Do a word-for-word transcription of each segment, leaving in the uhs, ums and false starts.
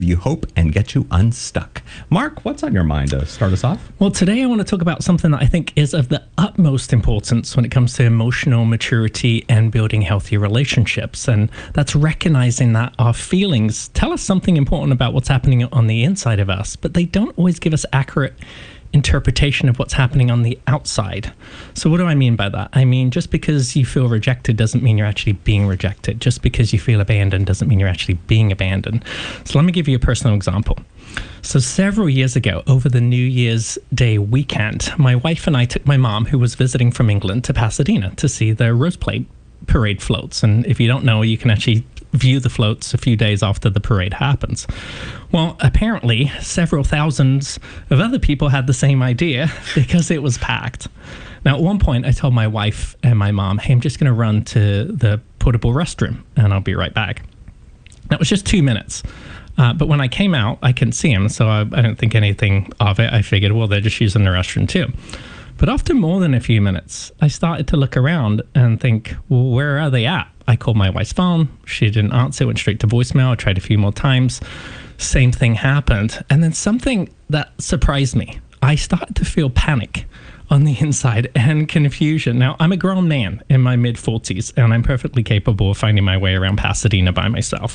you hope and get you unstuck. Mark, what's on your mind to start us off? Well, today I want to talk about something that I think is of the utmost importance when it comes to emotional maturity and building healthy relationships. And that's recognizing that our feelings tell us something important about what's happening on the inside of us, but they don't always give us accurate interpretation of what's happening on the outside. So what do I mean by that? I mean, just because you feel rejected doesn't mean you're actually being rejected. Just because you feel abandoned doesn't mean you're actually being abandoned. So let me give you a personal example. So several years ago, over the New Year's Day weekend, my wife and I took my mom, who was visiting from England, to Pasadena to see the Rose Plate parade floats. And if you don't know, you can actually view the floats a few days after the parade happens. Well, apparently several thousands of other people had the same idea because it was packed. Now, at one point, I told my wife and my mom, hey, I'm just going to run to the portable restroom and I'll be right back. That was just two minutes. Uh, but when I came out, I couldn't see him, so I, I didn't think anything of it. I figured, well, they're just using the restroom too. But after more than a few minutes, I started to look around and think, well, where are they at? I called my wife's phone. She didn't answer, went straight to voicemail. I tried a few more times. Same thing happened. And then something that surprised me. I started to feel panic on the inside and confusion. Now, I'm a grown man in my mid forties, and I'm perfectly capable of finding my way around Pasadena by myself.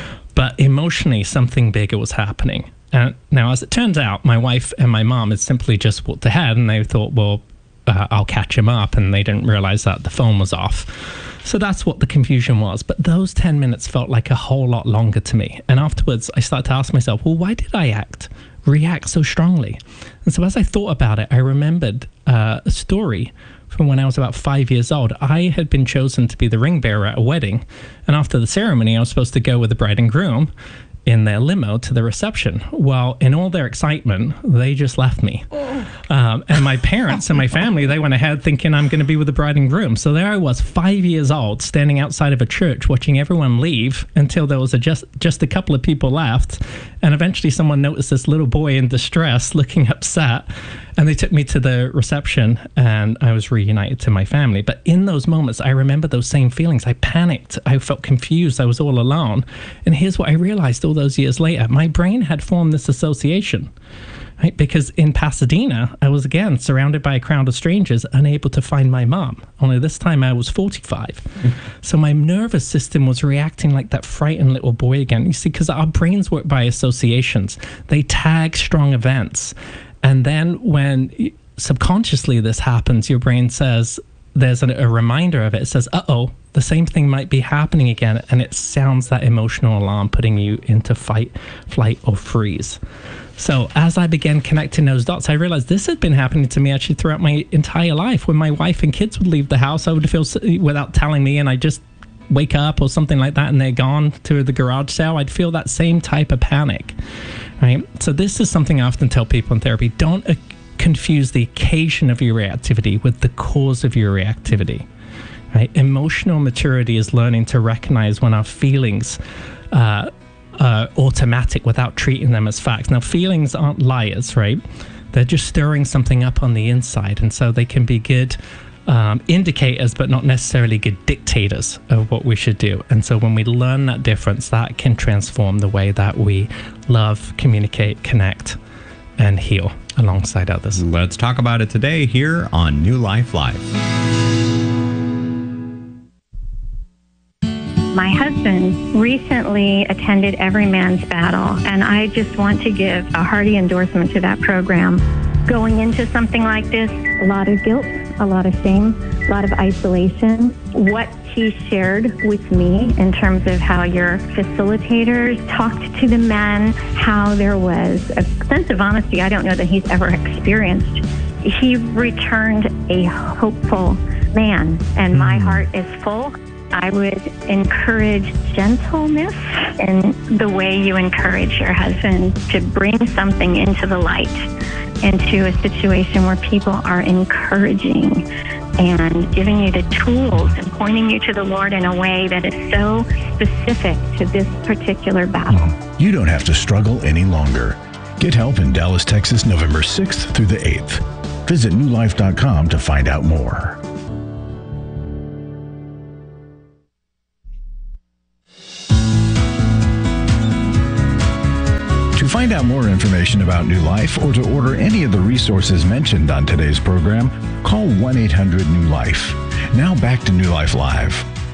But emotionally, something bigger was happening. Uh, now, as it turns out, my wife and my mom had simply just walked ahead, and they thought, well, uh, I'll catch him up, and they didn't realize that the phone was off. So that's what the confusion was. But those ten minutes felt like a whole lot longer to me. And afterwards, I started to ask myself, well, why did I act, react so strongly? And so as I thought about it, I remembered uh, a story from when I was about five years old. I had been chosen to be the ring bearer at a wedding. And after the ceremony, I was supposed to go with the bride and groom in their limo to the reception. Well, in all their excitement, they just left me. Um, and my parents and my family, they went ahead thinking I'm going to be with the bride and groom. So there I was, five years old, standing outside of a church watching everyone leave until there was a just, just a couple of people left. And eventually someone noticed this little boy in distress looking upset. And they took me to the reception and I was reunited to my family. But in those moments, I remember those same feelings. I panicked. I felt confused. I was all alone. And here's what I realized all those years later. My brain had formed this association, right? Because in Pasadena, I was again surrounded by a crowd of strangers, unable to find my mom. Only this time I was forty-five. Mm. So my nervous system was reacting like that frightened little boy again. You see, because our brains work by associations. They tag strong events. And then when subconsciously this happens, your brain says, there's a, a reminder of it. It says, uh-oh, the same thing might be happening again. And it sounds that emotional alarm putting you into fight, flight, or freeze. So as I began connecting those dots, I realized this had been happening to me actually throughout my entire life. When my wife and kids would leave the house, I would feel, without telling me, and I just wake up or something like that, and they're gone to the garage sale, I'd feel that same type of panic. Right? So this is something I often tell people in therapy. Don't uh, confuse the occasion of your reactivity with the cause of your reactivity. Right? Emotional maturity is learning to recognize when our feelings uh, are automatic without treating them as facts. Now, feelings aren't liars, right? They're just stirring something up on the inside. And so they can be good Um, indicators, but not necessarily good dictators of what we should do. And so when we learn that difference, that can transform the way that we love, communicate, connect, and heal alongside others. Let's talk about it today here on New Life Live. My husband recently attended Every Man's Battle, and I just want to give a hearty endorsement to that program. Going into something like this, a lot of guilt, a lot of shame, a lot of isolation. What he shared with me in terms of how your facilitators talked to the men, how there was a sense of honesty I don't know that he's ever experienced. He returned a hopeful man, and my heart is full. I would encourage gentleness in the way you encourage your husband to bring something into the light, into a situation where people are encouraging and giving you the tools and pointing you to the Lord in a way that is so specific to this particular battle. You don't have to struggle any longer. Get help in Dallas, Texas, November sixth through the eighth. Visit new life dot com to find out more. To find out more information about New Life or to order any of the resources mentioned on today's program, call one eight hundred new life. Now back to New Life Live.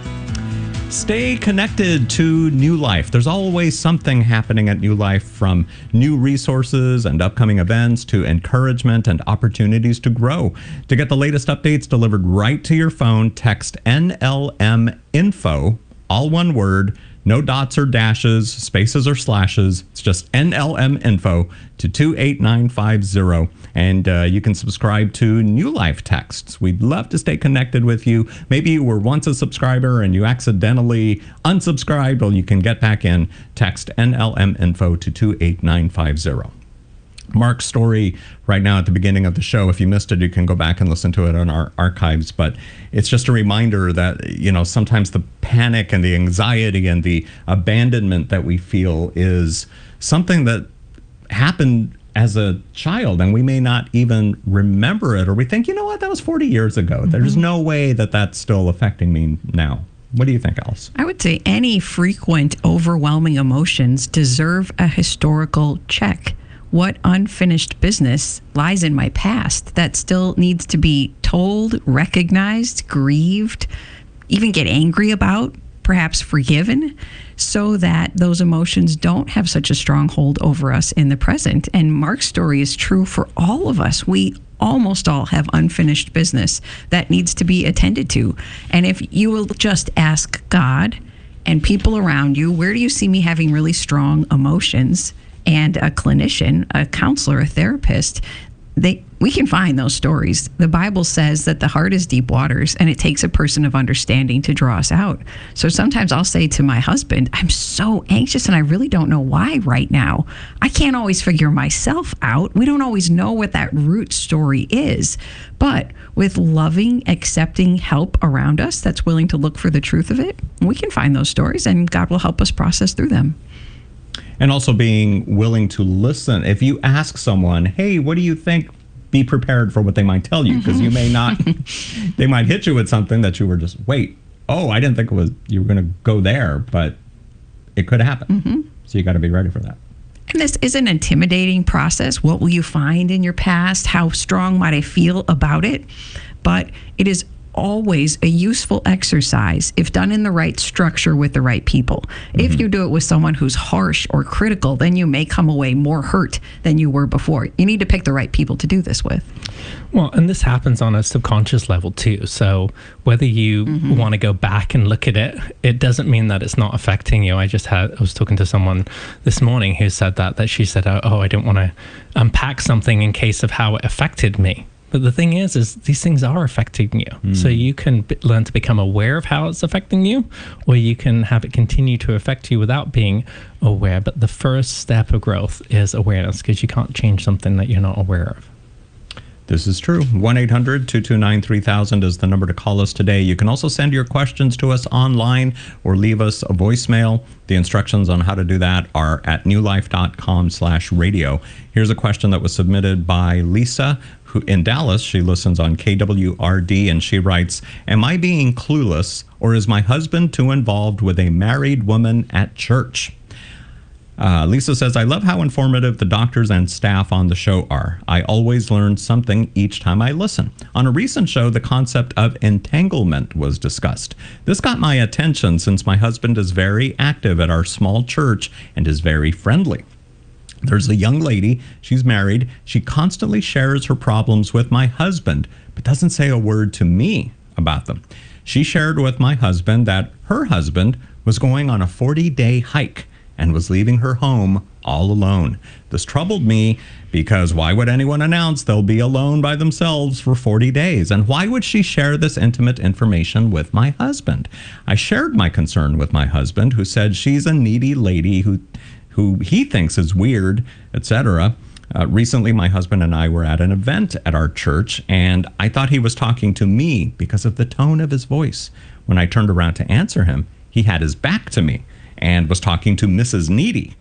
Stay connected to New Life. There's always something happening at New Life, from new resources and upcoming events to encouragement and opportunities to grow. To get the latest updates delivered right to your phone, text N L M info, all one word, no dots or dashes, spaces or slashes. It's just N L M info to two eight nine five zero. And uh, you can subscribe to New Life texts. We'd love to stay connected with you. Maybe you were once a subscriber and you accidentally unsubscribed. Well, you can get back in. Text N L M info to two eight nine five zero. Mark's story right now at the beginning of the show, if you missed it, you can go back and listen to it on our archives. But it's just a reminder that, you know, sometimes the panic and the anxiety and the abandonment that we feel is something that happened as a child, and we may not even remember it, or we think, you know what, that was forty years ago. Mm-hmm. There's no way that that's still affecting me now. What do you think, Alice? I would say any frequent, overwhelming emotions deserve a historical check. What unfinished business lies in my past that still needs to be told, recognized, grieved, even get angry about, perhaps forgiven, so that those emotions don't have such a strong hold over us in the present. And Mark's story is true for all of us. We almost all have unfinished business that needs to be attended to. And if you will just ask God and people around you, where do you see me having really strong emotions? And a clinician, a counselor, a therapist, they we can find those stories. The Bible says that the heart is deep waters, and it takes a person of understanding to draw us out. So sometimes I'll say to my husband, I'm so anxious and I really don't know why right now. I can't always figure myself out. We don't always know what that root story is. But with loving, accepting help around us that's willing to look for the truth of it, we can find those stories, and God will help us process through them. And also being willing to listen. If you ask someone, hey, what do you think? Be prepared for what they might tell you, because mm-hmm. you may not, they might hit you with something that you were just, wait, oh, I didn't think it was, you were going to go there, but it could happen. Mm-hmm. So you got to be ready for that. And this is an intimidating process. What will you find in your past? How strong might I feel about it? But it is always a useful exercise if done in the right structure with the right people. Mm-hmm. If you do it with someone who's harsh or critical, then you may come away more hurt than you were before. You need to pick the right people to do this with. Well, and this happens on a subconscious level too. So whether you mm-hmm. want to go back and look at it, it doesn't mean that it's not affecting you. I just had, I was talking to someone this morning who said that, that she said, oh, oh I didn't want to unpack something in case of how it affected me. But the thing is, is these things are affecting you. Mm. So you can b- learn to become aware of how it's affecting you, or you can have it continue to affect you without being aware. But the first step of growth is awareness, because you can't change something that you're not aware of. This is true. one eight hundred two two nine three thousand is the number to call us today. You can also send your questions to us online or leave us a voicemail. The instructions on how to do that are at newlife.com slash radio. Here's a question that was submitted by Lisa, who in Dallas. She listens on K W R D, and she writes, am I being clueless, or is my husband too involved with a married woman at church? Uh, Lisa says, I love how informative the doctors and staff on the show are. I always learn something each time I listen. On a recent show, the concept of entanglement was discussed. This got my attention since my husband is very active at our small church and is very friendly. There's a young lady, she's married. She constantly shares her problems with my husband, but doesn't say a word to me about them. She shared with my husband that her husband was going on a forty-day hike and was leaving her home all alone. This troubled me because why would anyone announce they'll be alone by themselves for forty days? And why would she share this intimate information with my husband? I shared my concern with my husband, who said she's a needy lady who who he thinks is weird, et cetera. Uh, recently, my husband and I were at an event at our church, and I thought he was talking to me because of the tone of his voice. When I turned around to answer him, he had his back to me and was talking to Missus Needy.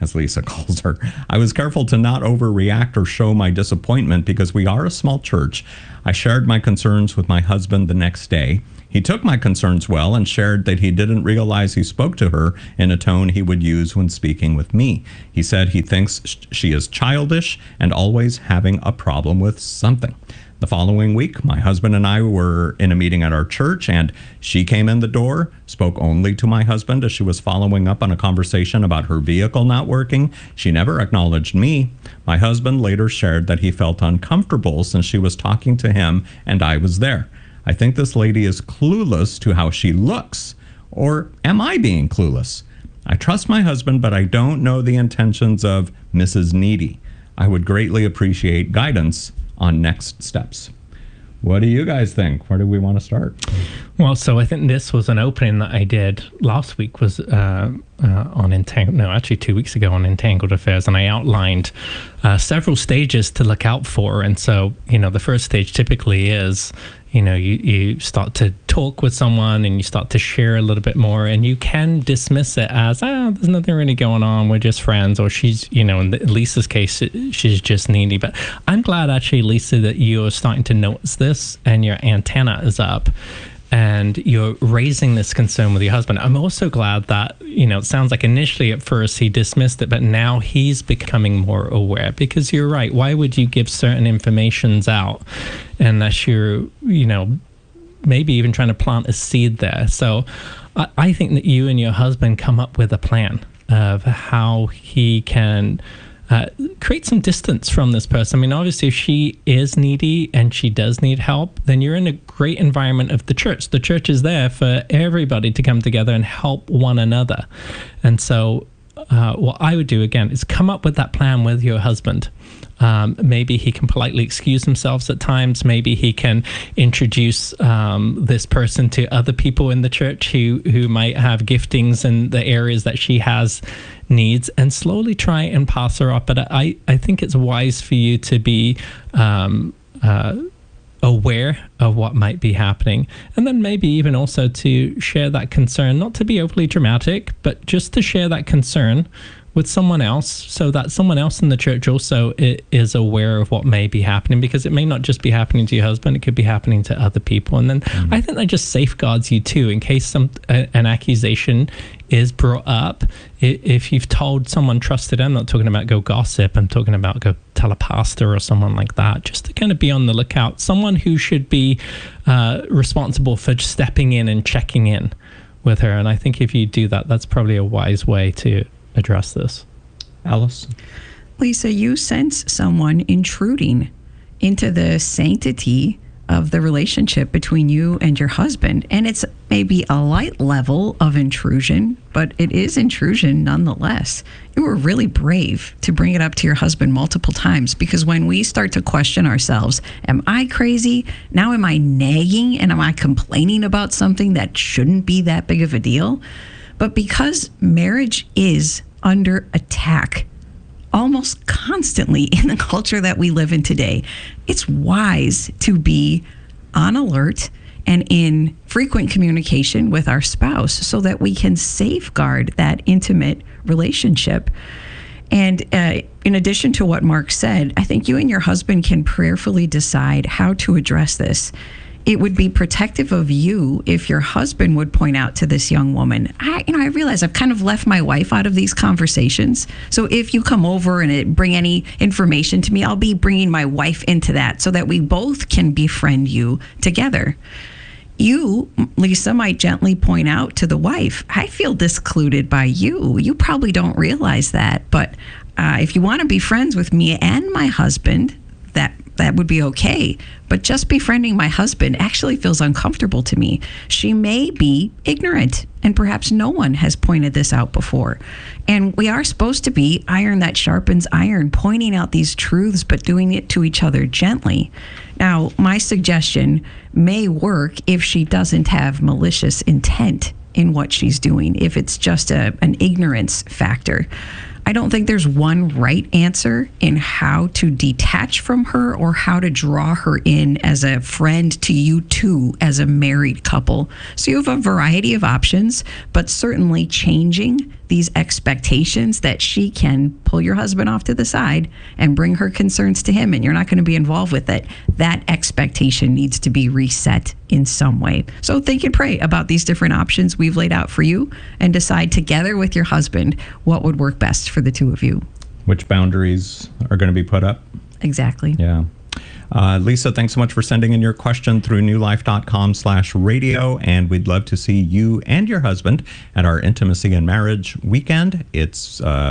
as Lisa calls her. I was careful to not overreact or show my disappointment because we are a small church. I shared my concerns with my husband the next day. He took my concerns well and shared that he didn't realize he spoke to her in a tone he would use when speaking with me. He said he thinks she is childish and always having a problem with something. The following week, my husband and I were in a meeting at our church, and she came in the door, spoke only to my husband as she was following up on a conversation about her vehicle not working. She never acknowledged me. My husband later shared that he felt uncomfortable since she was talking to him and I was there. I think this lady is clueless to how she looks. Or am I being clueless? I trust my husband, but I don't know the intentions of Missus Needy. I would greatly appreciate guidance on next steps. What do you guys think? Where do we want to start? Well, so I think this was an opening that I did last week was uh, uh, on Entangled, no, actually two weeks ago on Entangled Affairs, and I outlined uh, several stages to look out for. And so, you know, the first stage typically is, you know, you, you start to talk with someone and you start to share a little bit more, and you can dismiss it as, ah, there's nothing really going on, we're just friends, or she's, you know, in the, Lisa's case, she's just needy. But I'm glad actually, Lisa, that you're starting to notice this and your antenna is up and you're raising this concern with your husband. I'm also glad that, you know, it sounds like initially at first he dismissed it, but now he's becoming more aware, because you're right. Why would you give certain informations out unless you're, you know, maybe even trying to plant a seed there? So I, I think that you and your husband come up with a plan of how he can Uh, create some distance from this person. I mean, obviously, if she is needy and she does need help, then you're in a great environment of the church. The church is there for everybody to come together and help one another. And so uh, what I would do, again, is come up with that plan with your husband. Um, maybe he can politely excuse himself at times. Maybe he can introduce um, this person to other people in the church who, who might have giftings in the areas that she has needs, and slowly try and pass her up. But I, I think it's wise for you to be um, uh, aware of what might be happening, and then maybe even also to share that concern, not to be overly dramatic, but just to share that concern with someone else, so that someone else in the church also is aware of what may be happening, because it may not just be happening to your husband, it could be happening to other people. And then mm-hmm. I think that just safeguards you too, in case some uh, an accusation is brought up. If you've told someone trusted, I'm not talking about go gossip, I'm talking about go tell a pastor or someone like that, just to kind of be on the lookout. Someone who should be uh, responsible for stepping in and checking in with her. And I think if you do that, that's probably a wise way to address this. Alice? Lisa, you sense someone intruding into the sanctity of the relationship between you and your husband. And it's maybe a light level of intrusion, but it is intrusion nonetheless. You were really brave to bring it up to your husband multiple times, because when we start to question ourselves, am I crazy? Now am I nagging and am I complaining about something that shouldn't be that big of a deal? But because marriage is under attack almost constantly in the culture that we live in today, it's wise to be on alert and in frequent communication with our spouse so that we can safeguard that intimate relationship. And uh, in addition to what Mark said, I think you and your husband can prayerfully decide how to address this. It would be protective of you if your husband would point out to this young woman, I, you know, I realize I've kind of left my wife out of these conversations. So if you come over and it, bring any information to me, I'll be bringing my wife into that so that we both can befriend you together. You, Lisa, might gently point out to the wife, I feel discluded by you. You probably don't realize that. But uh, if you want to be friends with me and my husband, that that would be okay. But just befriending my husband actually feels uncomfortable to me. She may be ignorant, and perhaps no one has pointed this out before. And we are supposed to be iron that sharpens iron, pointing out these truths, but doing it to each other gently. Now, my suggestion may work if she doesn't have malicious intent in what she's doing, if it's just a, an ignorance factor. I don't think there's one right answer in how to detach from her or how to draw her in as a friend to you two as a married couple. So you have a variety of options, but certainly changing these expectations that she can pull your husband off to the side and bring her concerns to him, and you're not going to be involved with it. That expectation needs to be reset in some way. So think and pray about these different options we've laid out for you and decide together with your husband what would work best for the two of you. Which boundaries are going to be put up? Exactly. Yeah. Uh, Lisa, thanks so much for sending in your question through newlife.com slash radio. And we'd love to see you and your husband at our Intimacy and Marriage weekend. It's uh,